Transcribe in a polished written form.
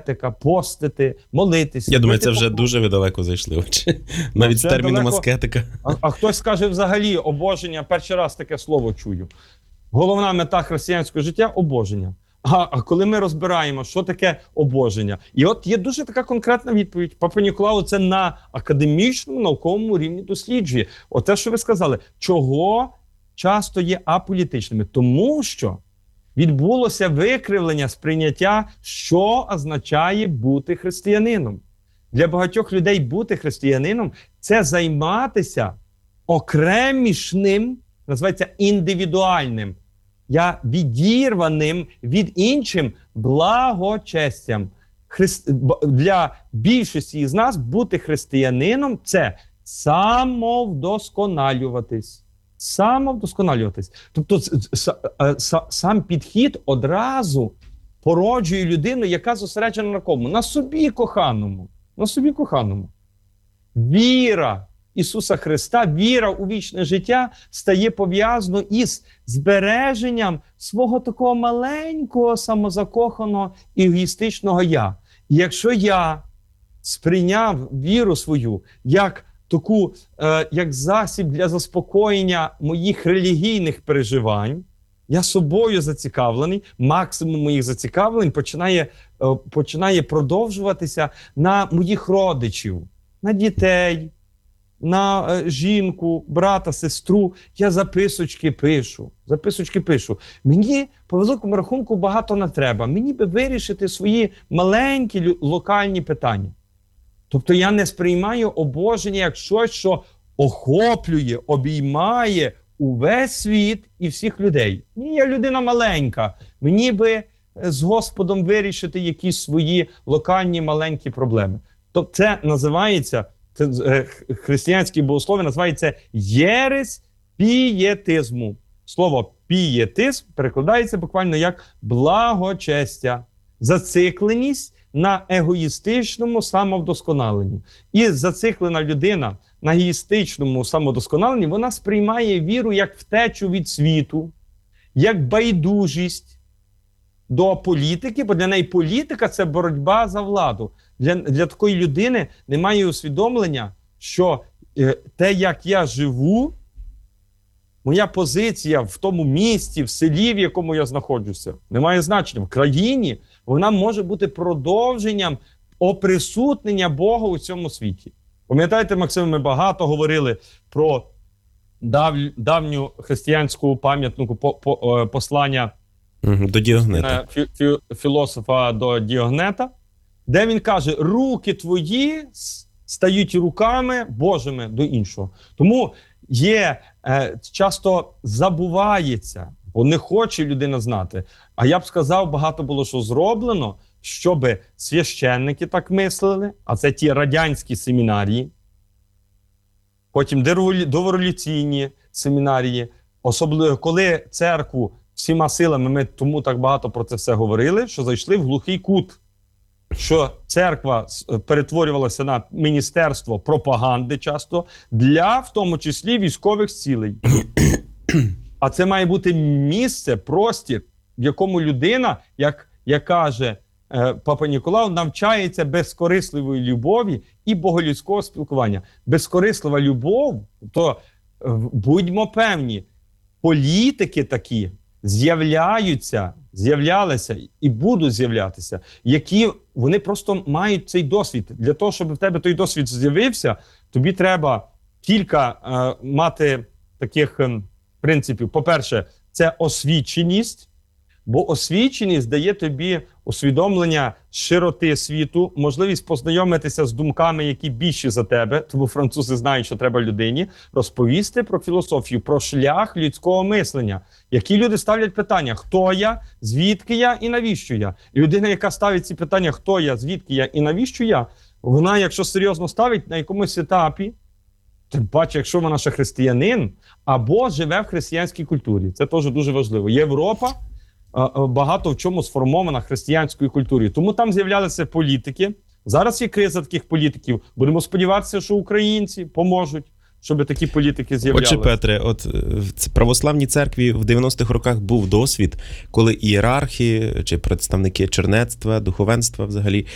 аскетика, постити, молитися. Я думаю, це вже дуже ви далеко зайшли. Навіть з терміном далеко. аскетика. А хтось скаже взагалі обоження, перший раз таке слово чую. Головна мета християнського життя – обоження. А коли ми розбираємо, що таке обоження, і от є дуже така конкретна відповідь. Папа Ніколау це на академічному, науковому рівні досліджує. От те, що ви сказали, чого часто є аполітичними? Тому що відбулося викривлення сприйняття, що означає бути християнином. Для багатьох людей бути християнином – це займатися окремішним, називається індивідуальним, відірваним від іншим благочестям. Для більшості з нас бути християнином – це самовдосконалюватись. Самовдосконалюватись. Тобто сам підхід одразу породжує людину, яка зосереджена на кому? На собі коханому. На собі коханому. Віра Ісуса Христа, віра у вічне життя стає пов'язано із збереженням свого такого маленького, самозакоханого, егоїстичного «я». І якщо я сприйняв віру свою як таку, як засіб для заспокоєння моїх релігійних переживань, я собою зацікавлений, максимум моїх зацікавлень починає продовжуватися на моїх родичів, на дітей, на жінку, брата, сестру. Я записочки пишу. Мені, по великому рахунку, багато не треба. Мені би вирішити свої маленькі локальні питання. Тобто я не сприймаю обоження як щось, що охоплює, обіймає увесь світ і всіх людей. Ні, я людина маленька. Мені би з Господом вирішити якісь свої локальні маленькі проблеми. Тобто це називається, християнське богослов'я називається єресь пієтизму. Слово пієтизм перекладається буквально як благочестя, зацикленість на егоїстичному самовдосконаленні. І зациклена людина на егоїстичному самовдосконаленні, вона сприймає віру як втечу від світу, як байдужість до політики, бо для неї політика – це боротьба за владу. Для такої людини немає усвідомлення, що те, як я живу, моя позиція в тому місті, в селі, в якому я знаходжуся, не має значення. В країні вона може бути продовженням оприсутнення Бога у цьому світі. Пам'ятаєте, Максим, ми багато говорили про давню християнську пам'ятнику послання до Діогнета. Філософа до Діогнета, де він каже, руки твої стають руками Божими до іншого. Тому часто забувається, бо не хоче людина знати. А я б сказав, багато було що зроблено, щоб священники так мислили, а це ті радянські семінарії, потім дореволюційні семінарії, особливо коли церкву всіма силами, ми тому так багато про це все говорили, що зайшли в глухий кут, що церква перетворювалася на міністерство пропаганди часто для, в тому числі, військових цілей. А це має бути місце, простір, в якому людина, як каже Папа Ніколау, навчається безкорисливої любові і боголюдського спілкування. Безкорислива любов, то будьмо певні, політики такі з'являлися і будуть з'являтися, які вони просто мають цей досвід. Для того, щоб в тебе той досвід з'явився, тобі треба кілька мати таких принципів. По-перше, це освіченість, бо освіченість дає тобі усвідомлення широти світу, можливість познайомитися з думками, які більші за тебе, тому французи знають, що треба людині, розповісти про філософію, про шлях людського мислення. Які люди ставлять питання, хто я, звідки я і навіщо я? І людина, яка ставить ці питання, хто я, звідки я і навіщо я, вона, якщо серйозно ставить на якомусь етапі, тим паче, якщо вона ще християнин, або живе в християнській культурі. Це теж дуже важливо. Європа багато в чому сформована християнською культурою. Тому там з'являлися політики. Зараз є криза таких політиків. Будемо сподіватися, що українці поможуть, щоб такі політики з'являлися. Отже, Петре, в православній церкві в 90-х роках був досвід, коли ієрархи чи представники чернецтва, духовенства взагалі